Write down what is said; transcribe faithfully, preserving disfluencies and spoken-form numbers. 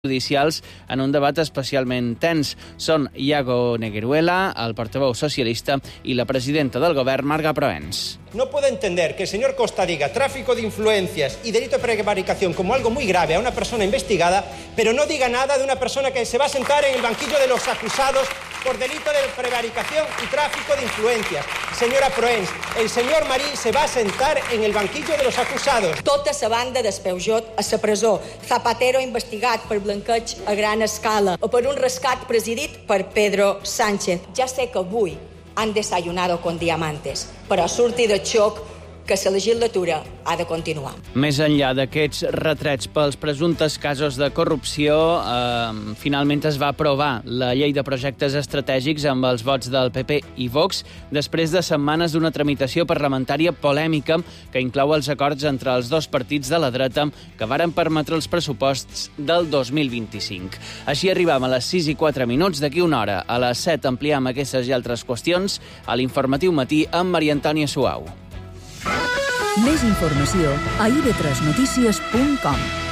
judicials en un debat especialment tens. Són Iago Negueruela, el portaveu socialista, i la presidenta del govern, Marga Proens. No puedo entender que el señor Costa diga tráfico de influencias y delito de prevaricación como algo muy grave a una persona investigada, pero no diga nada de una persona que se va a sentar en el banquillo de los acusados por delito de prevaricación y tráfico de influencias. Senyora Proens, el senyor Marí se va a sentar en el banquillo de los acusados. Tota la banda d'Espeujot a la presó. Zapatero investigat per blanqueig a gran escala o per un rescat presidit per Pedro Sánchez. Ja sé que avui han desayunado con diamantes, però surti de xoc que la legislatura ha de continuar. Més enllà d'aquests retrets pels presumptes casos de corrupció, eh, finalment es va aprovar la llei de projectes estratègics amb els vots del P P i Vox després de setmanes d'una tramitació parlamentària polèmica que inclou els acords entre els dos partits de la dreta que varen permetre els pressuposts del dos mil vint-i-cinc. Així arribam a les sis i quatre minuts. D'aquí una hora, a les set, ampliem aquestes i altres qüestions a l'Informatiu Matí amb Maria Antònia Suau. Més informació a i ve tres notícies punt com.